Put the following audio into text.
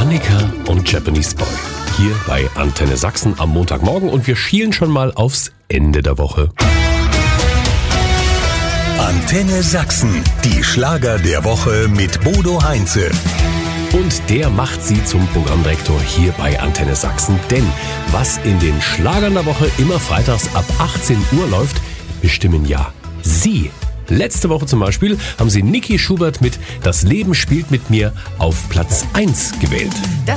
Annika und Japanese Boy. Hier bei Antenne Sachsen am Montagmorgen und wir schielen schon mal aufs Ende der Woche. Antenne Sachsen, die Schlager der Woche mit Bodo Heinze. Und der macht sie zum Programmdirektor hier bei Antenne Sachsen. Denn was in den Schlagern der Woche immer freitags ab 18 Uhr läuft, bestimmen ja Sie. Letzte Woche zum Beispiel haben Sie Niki Schubert mit Das Leben spielt mit mir auf Platz 1 gewählt. Das